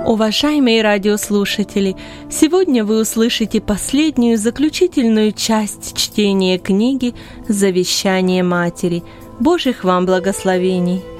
Уважаемые радиослушатели, сегодня вы услышите последнюю заключительную часть чтения книги «Завещание матери». Божьих вам благословений!